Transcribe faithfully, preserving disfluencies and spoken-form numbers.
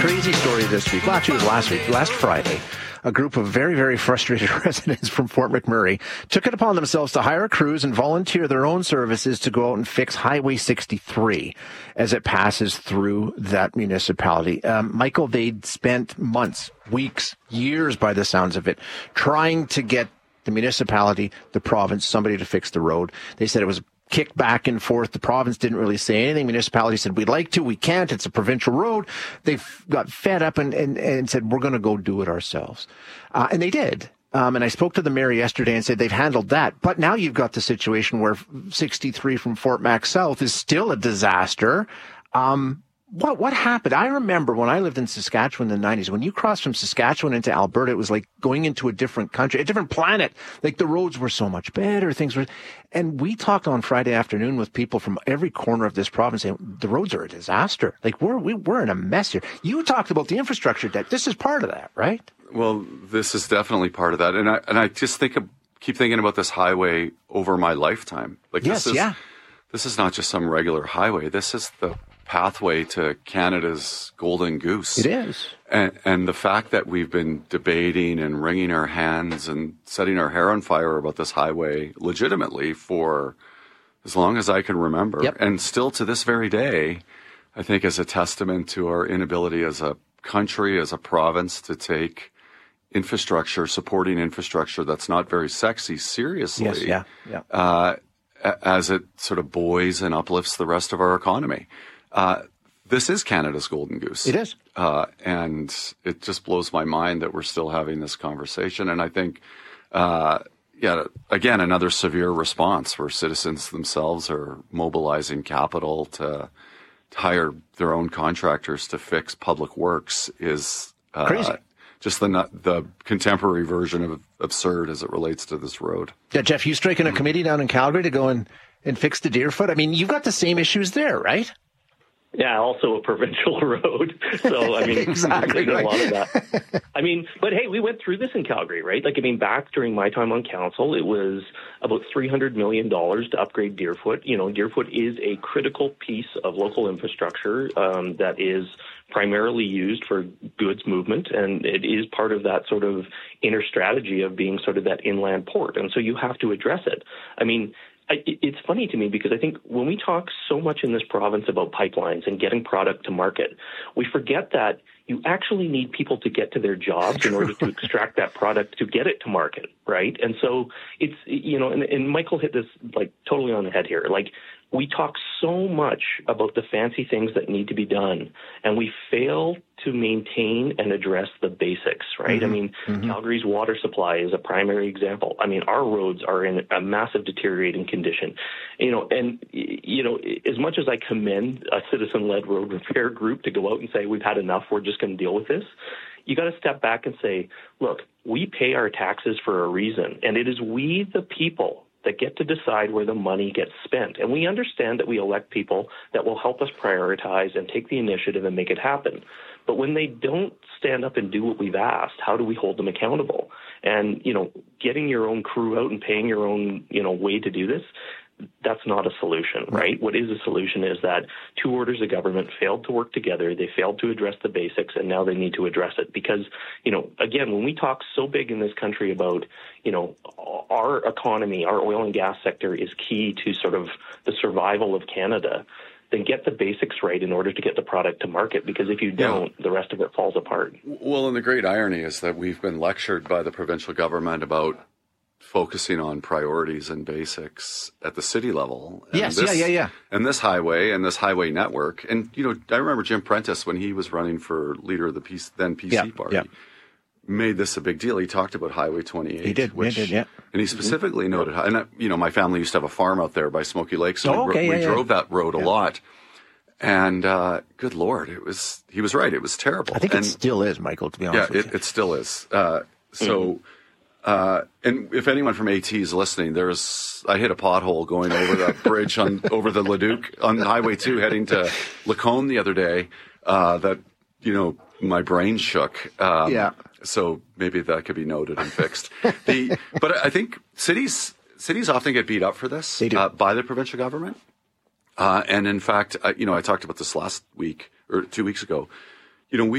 crazy story this week. Well, actually, it was last week, last Friday. A group of very, very frustrated residents from Fort McMurray took it upon themselves to hire crews and volunteer their own services to go out and fix Highway sixty-three as it passes through that municipality. Um, Michael, they'd spent months, weeks, years by the sounds of it, trying to get the municipality, the province, somebody to fix the road. They said it was kicked back and forth. The province didn't really say anything. Municipality said, we'd like to, we can't. It's a provincial road. They got fed up and, and, and said, we're going to go do it ourselves. Uh, and they did. Um, and I spoke to the mayor yesterday and said they've handled that. But now you've got the situation where sixty-three from Fort Mac South is still a disaster. Um, What what happened? I remember when I lived in Saskatchewan in the nineties, when you crossed from Saskatchewan into Alberta, it was like going into a different country, a different planet. Like the roads were so much better, things were. And we talked on Friday afternoon with people from every corner of this province saying the roads are a disaster. Like we're we, we're in a mess here. You talked about the infrastructure debt. This is part of that, right? Well, this is definitely part of that. And I and I just think of, keep thinking about this highway over my lifetime. Like yes, this is, yeah. This is not just some regular highway. This is the pathway to Canada's golden goose. It is. And, and the fact that we've been debating and wringing our hands and setting our hair on fire about this highway legitimately for as long as I can remember. Yep. And still to this very day, I think is a testament to our inability as a country, as a province, to take infrastructure, supporting infrastructure that's not very sexy, seriously. Yes, yeah, yeah. Uh, as it sort of buoys and uplifts the rest of our economy. Uh, this is Canada's golden goose. It is. Uh, and it just blows my mind that we're still having this conversation. And I think, uh, yeah, again, another severe response where citizens themselves are mobilizing capital to, to hire their own contractors to fix public works is uh, crazy. Just the the contemporary version of absurd as it relates to this road. Yeah, Jeff, you striking a committee down in Calgary to go and, and fix the Deerfoot? I mean, you've got the same issues there, right? Yeah, also a provincial road. So, I mean, exactly there's right. a lot of that. I mean, but hey, we went through this in Calgary, right? Like, I mean, back during my time on council, it was about three hundred million dollars to upgrade Deerfoot. You know, Deerfoot is a critical piece of local infrastructure um, that is primarily used for goods movement, and it is part of that sort of inner strategy of being sort of that inland port. And so you have to address it. I mean, it's funny to me because I think when we talk so much in this province about pipelines and getting product to market, we forget that you actually need people to get to their jobs in order to extract that product to get it to market, right? And so it's, you know, and, and Michael hit this like totally on the head here. Like, we talk so much about the fancy things that need to be done, and we fail to maintain and address the basics, right? Mm-hmm. I mean, mm-hmm. Calgary's water supply is a primary example. I mean, our roads are in a massive deteriorating condition. You know, and, you know, as much as I commend a citizen-led road repair group to go out and say, we've had enough, we're just going to deal with this, you got to step back and say, look, we pay our taxes for a reason, and it is we, the people, that get to decide where the money gets spent. And we understand that we elect people that will help us prioritize and take the initiative and make it happen. But when they don't stand up and do what we've asked, how do we hold them accountable? And, you know, getting your own crew out and paying your own, you know, way to do this, that's not a solution, right? What is a solution is that two orders of government failed to work together. They failed to address the basics, and now they need to address it. Because, you know, again, when we talk so big in this country about, you know, our economy, our oil and gas sector is key to sort of the survival of Canada, then get the basics right in order to get the product to market. Because if you don't, yeah. the rest of it falls apart. Well, and the great irony is that we've been lectured by the provincial government about focusing on priorities and basics at the city level. And yes, this, yeah, yeah, yeah. And this highway and this highway network. And, you know, I remember Jim Prentice, when he was running for leader of the P C, then P C yeah, party, yeah. made this a big deal. He talked about Highway twenty-eight. He did, which, he did, yeah. And he specifically mm-hmm. noted, and, you know, my family used to have a farm out there by Smoky Lake, so oh, we, okay, we yeah, drove yeah. that road yeah. a lot. And, uh, good Lord, it was, he was right. It was terrible. I think and, it still is, Michael, to be honest yeah, with it, you. it still is. Uh, so... Mm-hmm. Uh, and if anyone from AT is listening, there's, I hit a pothole going over the bridge on, over the Leduc on Highway two heading to Lacombe the other day, uh, that, you know, my brain shook. Um, yeah. So maybe that could be noted and fixed. The, but I think cities, cities often get beat up for this, They do. Uh, by the provincial government. Uh, and in fact, I, you know, I talked about this last week or two weeks ago. You know, we